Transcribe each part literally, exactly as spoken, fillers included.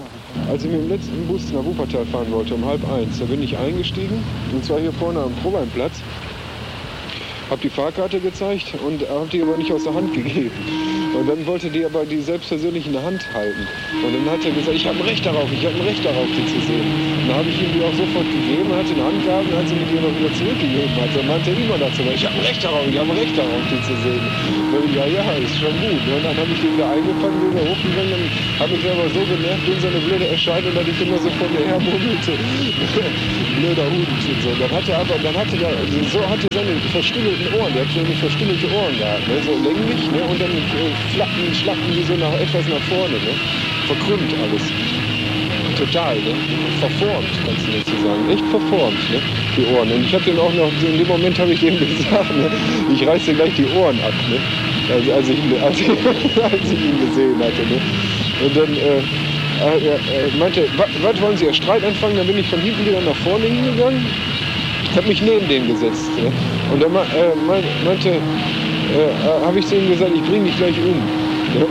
Als ich mit dem letzten Bus nach Wuppertal fahren wollte, um halb eins, da bin ich eingestiegen, und zwar hier vorne am Probeinplatz, habe die Fahrkarte gezeigt und habe die aber nicht aus der Hand gegeben. Und dann wollte die aber die selbstpersönlich in der Hand halten. Und dann hat er gesagt, ich habe ein Recht darauf, ich habe ein Recht darauf, die zu sehen. Und dann habe ich ihm die auch sofort gegeben, hat sie in der Hand gehabt und hat sie mir die aber wieder zurückgegeben. Also er meinte immer dazu, ich habe ein Recht darauf, ich habe ein Recht darauf, die zu sehen. Und ich, ja, ja, ist schon gut. Und dann habe ich die wieder eingefangen, wieder hochgegangen, dann habe ich aber so genervt in so eine blöde Erscheinung, dass ich immer so von mir her murmelte. Blöder Hudenchen. So. Dann hatte er aber, dann hatte er, so hatte seine verstümmelten Ohren, der hat so eine verstümmelte Ohren gehabt, ne? So länglich, ne? Und dann äh, flacken, schlacken die so nach, etwas nach vorne, ne? Verkrümmt alles. Total, ne? Verformt, kannst du dazu sagen. Echt verformt, ne? Die Ohren. Und ich habe den auch noch, in dem Moment habe ich dem gesagt, ne? Ich reiß dir gleich die Ohren ab, ne? Also, als, ich, als, ich, als ich ihn gesehen hatte, ne? Und dann, äh, er äh, äh, meinte, was wollen Sie, Ihr Streit anfangen? Dann bin ich von hinten wieder nach vorne hingegangen. Ich habe mich neben den gesetzt. Ne? Und er äh, meinte, äh, äh, habe ich zu ihm gesagt, ich bringe dich gleich um. Ja?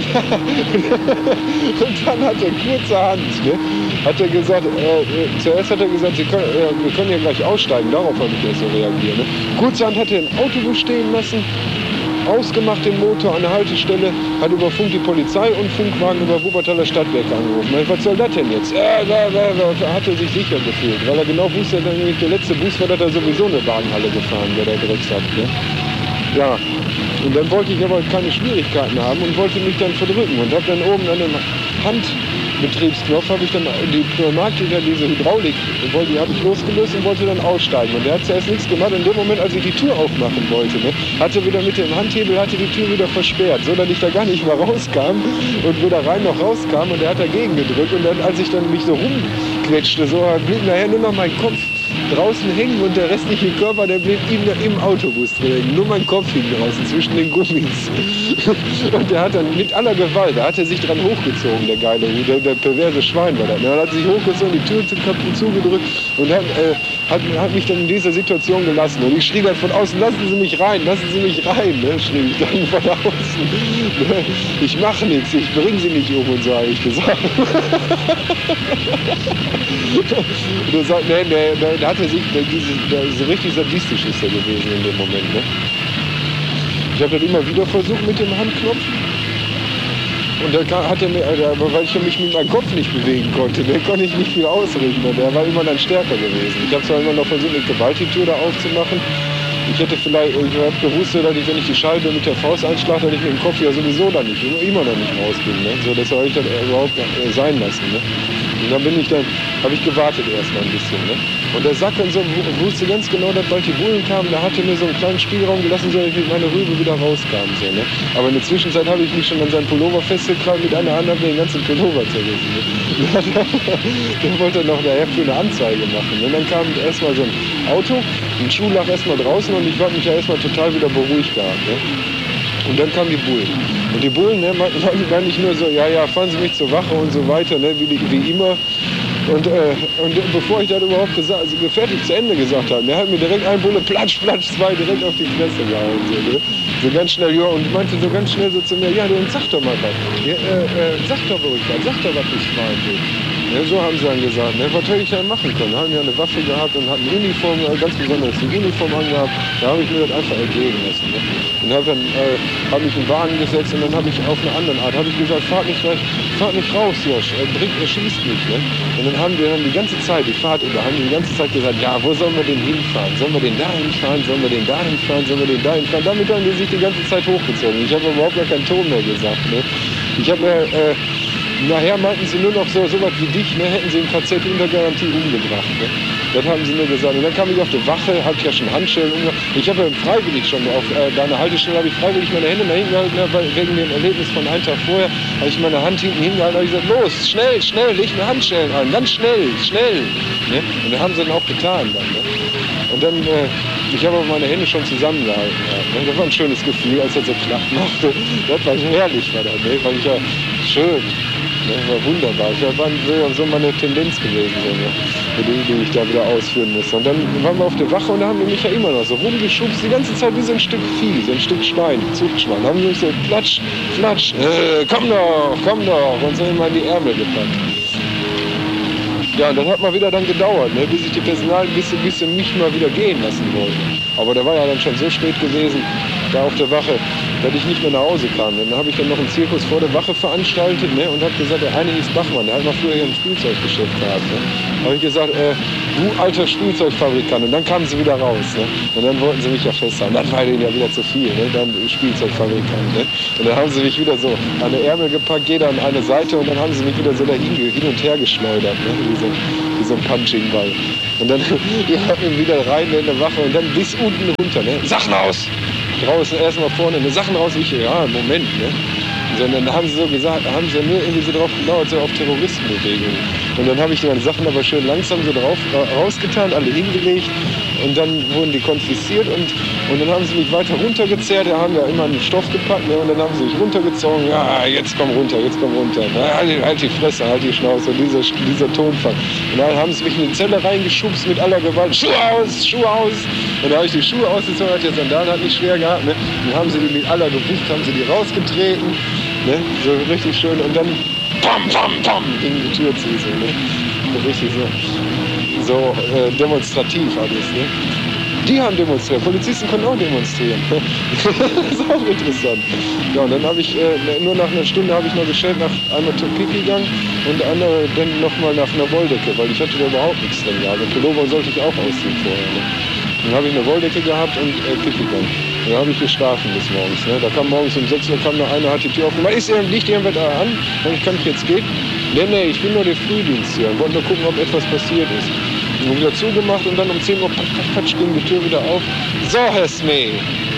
Und dann hat er kurzerhand, ne, hat er gesagt, äh, zuerst hat er gesagt, Sie können, äh, wir können ja gleich aussteigen, darauf habe ich erst so reagiert. Ne? Kurzerhand hat er ein Autobus stehen lassen, ausgemacht den Motor an der Haltestelle, hat über Funk die Polizei und Funkwagen über Wuppertaler Stadtwerke angerufen. Was soll das denn jetzt? Äh, da, da, da, hat er sich sicher gefühlt, weil er genau wusste, dass nämlich der letzte Bus war, dass er sowieso eine Wagenhalle gefahren, der da direkt hat. Ne? Ja, und dann wollte ich aber keine Schwierigkeiten haben und wollte mich dann verdrücken und habe dann oben an dem Handbetriebsknopf habe ich dann die Pneumatik, diese Hydraulik, die habe ich losgelöst und wollte dann aussteigen. Und der hat zuerst nichts gemacht. In dem Moment, als ich die Tür aufmachen wollte, ne, hatte wieder mit dem Handhebel hatte die Tür wieder versperrt, so dass ich da gar nicht mehr rauskam und weder rein noch rauskam. Und der hat dagegen gedrückt. Und dann, als ich dann mich so rumquetschte, so blieb nachher nur noch mein Kopf draußen hängen und der restliche Körper, der blieb ihm im Autobus drin. Nur mein Kopf hing draußen zwischen den Gummis. Und der hat dann mit aller Gewalt, da hat er sich dran hochgezogen, der geile Hut, der, der perverse Schwein war das. Er hat sich hochgezogen, die Tür zugedrückt und hat, äh, hat, hat mich dann in dieser Situation gelassen. Und ich schrie dann von außen, lassen Sie mich rein, lassen Sie mich rein, ne, schrie ich dann von außen. Ich mache nichts, ich bringe Sie nicht um und so, habe ich gesagt. Und er sagt, nee, nee, da hat er sich, so richtig sadistisch ist er gewesen in dem Moment. Ne? Ich habe das immer wieder versucht mit dem Handknopf. Und dann hat er mir, aber weil ich mich mit meinem Kopf nicht bewegen konnte, der konnte ich nicht viel ausrichten. Der war immer dann stärker gewesen. Ich habe zwar immer noch versucht, mit Gewalt die Tür da aufzumachen. Ich hätte vielleicht, ich habe gewusst, dass ich, wenn ich die Scheibe mit der Faust einschlage, dass ich mit dem Kopf ja sowieso dann nicht, immer noch nicht raus bin. Ne? So, das habe ich dann überhaupt sein lassen. Ne? Und dann bin ich dann, habe ich gewartet erstmal ein bisschen. Ne? Und der Sack und so wusste ganz genau, dass bald die Bullen kamen, da hatte mir so einen kleinen Spielraum gelassen, so dass ich mit meiner Rübe wieder rauskam. So, ne? Aber in der Zwischenzeit habe ich mich schon an seinen Pullover festgekrallt, mit einer Hand den ganzen Pullover zerrissen. Ne? Der wollte dann noch daher für eine Anzeige machen. Und dann kam erstmal so ein Auto, ein Schuh lag erstmal draußen und ich habe mich ja erstmal total wieder beruhigt gehabt. Ne? Und dann kamen die Bullen. Und die Bullen, ne, meinten gar nicht nur so, ja, ja, fahren Sie mich zur Wache und so weiter, ne, wie, wie immer. Und, äh, und bevor ich das überhaupt gesagt, also fertig zu Ende gesagt habe, der hat mir direkt ein Bulle, platsch, platsch, zwei direkt auf die Fresse gehauen. So, ne? So ganz schnell, ja, und meinte so ganz schnell so zu mir, ja, du, sag doch mal was. Ja, äh, äh, sag doch ruhig was, sag doch was, du Schwein, du. Ja, so haben sie dann gesagt, ne? Was hätte ich dann machen können? Haben ja eine Waffe gehabt und hatten Uniform, ganz besonders die Uniform angehabt. Da habe ich mir das einfach ergeben lassen. Ne? Und habe dann äh, hab mich in den Wagen gesetzt und dann habe ich auf eine andere Art, habe ich gesagt, fahrt nicht, fahrt nicht raus, Josch, er, bringt, er schießt mich. Ne? Und dann haben wir dann die ganze Zeit, die Fahrt über, haben die die ganze Zeit gesagt, ja, wo sollen wir denn hinfahren? Sollen wir den dahin fahren? Sollen wir den dahin fahren? Sollen wir den dahin fahren? Damit haben die sich die ganze Zeit hochgezogen. Ich habe überhaupt gar keinen Ton mehr gesagt. Ne? Ich habe mir... Äh, Nachher meinten sie nur noch so, so was wie dich, ne, hätten sie im K Z unter Garantie umgebracht. Ne? Das haben sie nur gesagt. Und dann kam ich auf die Wache, hatte ja schon Handschellen umgebracht. Ich habe ja freiwillig schon auf äh, deiner Haltestelle, habe ich freiwillig meine Hände nach hinten gehalten, ne, weil, wegen dem Erlebnis von einem Tag vorher, habe ich meine Hand hinten hingehalten, habe ich gesagt, los, schnell, schnell, leg mir Handschellen an, ganz schnell, schnell. Ne? Und das haben sie dann auch getan. Dann, ne? Und dann, äh, ich habe aber meine Hände schon zusammengehalten. Ja, ne? Das war ein schönes Gefühl, als das so klapp machte. Das war herrlich, war das, ne? Weil ich ja schön. Das war wunderbar. Das war so meine Tendenz gewesen, so, ne? die, die ich da wieder ausführen musste. Und dann waren wir auf der Wache und da haben die mich ja immer noch so rumgeschubst, die ganze Zeit wie so ein Stück Vieh, so ein Stück Schwein, Zuchtschwein. Da haben sie mich so platsch, platsch, äh, komm doch, komm doch, und so immer in die Ärmel gepackt. Ja, und das hat mal wieder dann gedauert, ne, bis ich die Personal ein bisschen, bisschen mich mal wieder gehen lassen wollte. Aber da war ja dann schon so spät gewesen, da auf der Wache, dass ich nicht mehr nach Hause kam. Dann habe ich dann noch einen Zirkus vor der Wache veranstaltet, ne, und habe gesagt, der eine hieß Bachmann, der hat mal früher hier ein Spielzeuggeschäft gehabt. Ne. Habe ich gesagt, äh, du alter Spielzeugfabrikant. Und dann kamen sie wieder raus. Ne. Und dann wollten sie mich ja festhalten. Dann war denen ja wieder zu viel, ne, dann Spielzeugfabrikant. Ne. Und dann haben sie mich wieder so an der Ärmel gepackt, jeder an eine Seite, und dann haben sie mich wieder so dahin hin und her geschleudert, ne, wie so, wie so ein Punching-Ball. Und dann ja, wieder rein in der Wache und dann bis unten runter. Ne. Sachen aus! Draußen erstmal vorne, ne, Sachen raus. Ich, ja, Moment, ne. Sondern da haben sie so gesagt, da haben sie nur irgendwie so drauf gedauert, so auf Terroristenbewegungen. Und dann habe ich meine Sachen aber schön langsam so drauf rausgetan, alle hingelegt, und dann wurden die konfisziert, und, und dann haben sie mich weiter runtergezerrt, da haben ja immer einen Stoff gepackt, ne, und dann haben sie mich runtergezogen, ja, jetzt komm runter, jetzt komm runter, na, halt, halt die Fresse, halt die Schnauze, und dieser, dieser Tonfall. Und dann haben sie mich in die Zelle reingeschubst mit aller Gewalt, Schuhe aus, Schuhe aus, und da habe ich die Schuhe ausgezogen, hat der Sandalen hat nicht schwer gehabt, ne, dann haben sie die mit aller Gewalt, haben sie die rausgetreten, ne, so richtig schön, und dann pam, pam, pam, in die Tür zu, so, ne, so richtig so, so äh, demonstrativ alles, ne. Die haben demonstriert, Polizisten können auch demonstrieren. Das ist auch interessant. Ja, und dann habe ich, äh, nur nach einer Stunde habe ich noch gestellt, nach einmal zur Pipi gegangen und der andere dann nochmal nach einer Wolldecke, weil ich hatte da überhaupt nichts drin gehabt. Und Pullover sollte ich auch ausziehen vorher. Ne? Dann habe ich eine Wolldecke gehabt und äh, Pipi gegangen. Dann habe ich geschlafen bis morgens. Ne? Da kam morgens um sechs Uhr kam noch einer, hat die Tür aufgemacht. Ist liegt irgendwas da an? Und ich kann ich jetzt gehen? Nee, nee, ich bin nur der Frühdienst hier und wollte nur gucken, ob etwas passiert ist. Und wieder zugemacht und dann um zehn Uhr patsch, patsch, patsch, ging die Tür wieder auf. So, Herr Smee,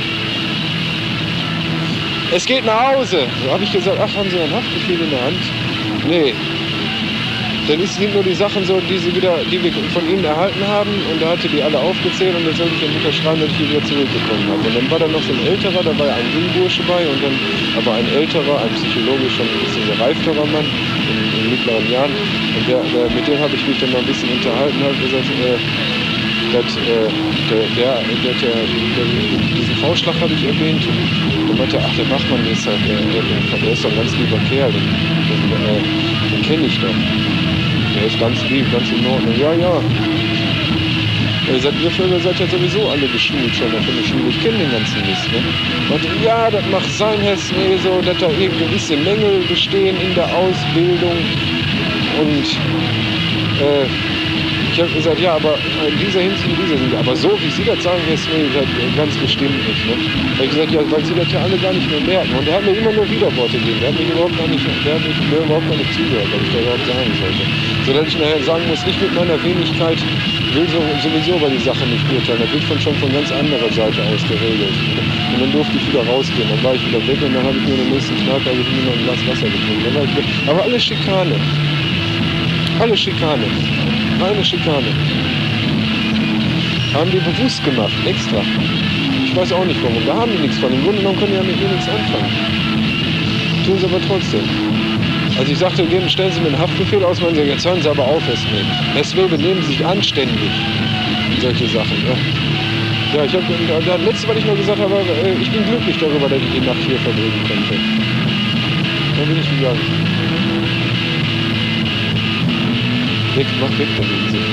es geht nach Hause. Da habe ich gesagt, ach, haben Sie ein Haftbefehl in der Hand? Nee. Dann sind nur die Sachen so, die, sie wieder, die wir von Ihnen erhalten haben, und da hatte die alle aufgezählt, und dann sollte ich dann unterschreiben, dass ich die wieder zurückbekommen habe. Und dann war da noch so ein älterer, da war ja ein Jungbursche bei, und dann aber ein älterer, ein psychologisch schon ein bisschen gereifterer Mann in, in mittleren Jahren. Und der, der, mit dem habe ich mich dann mal ein bisschen unterhalten, habe gesagt, äh, dass, äh, der, der, der, der, der, diesen Vorschlag habe ich erwähnt. Und meinte, ach, der Bachmann ist halt, der, der, der ist doch ein ganz lieber Kerl, den, den, äh, den kenne ich doch. Der ist ganz lieb, ganz in Ordnung. Ja, ja. Er sagt, ihr Vögel seid ja sowieso alle geschult schon auf der Schule. Ich kenne den ganzen Mist, ne? Und ja, das macht sein, Herr Smee, so, dass da irgendwie gewisse Mängel bestehen in der Ausbildung. Und äh, ich habe gesagt, ja, aber in dieser Hinsicht, in dieser Hinsicht. Aber so, wie Sie das sagen, Herr Smee, das ganz bestimmt nicht, ne? Da habe ich gesagt, ja, weil Sie das ja alle gar nicht mehr merken. Und er hat mir immer nur Widerworte gegeben. Der hat mich überhaupt gar nicht, der hat mich mir überhaupt gar nicht zugehört, was ich da überhaupt sagen sollte. So dass ich nachher sagen muss, nicht mit meiner Wenigkeit, will so, sowieso über die Sache nicht urteilen. Das wird von, schon von ganz anderer Seite aus geregelt. Und dann durfte ich wieder rausgehen. Dann war ich wieder weg, und dann habe ich mir den nächsten Tag habe ich mir noch ein Glas Wasser getrunken. Dann war ich weg. Aber alles Schikane. Alles Schikane. Eine Schikane. Haben die bewusst gemacht, extra. Ich weiß auch nicht warum. Da haben die nichts von. Im Grunde genommen können die ja mit mir nichts anfangen. Tun sie aber trotzdem. Also ich sagte, stellen Sie mir einen Haftbefehl aus, meinen Sie, jetzt hören Sie aber auf, Herr Smee. Herr Smee, benehmen Sie sich anständig. Solche Sachen. Ja, ja ich habe, das letzte, was ich noch gesagt habe, ich bin glücklich darüber, dass ich die Nacht hier verbringen konnte. Dann bin ich gegangen. Weg, mach weg, da liegen Sie.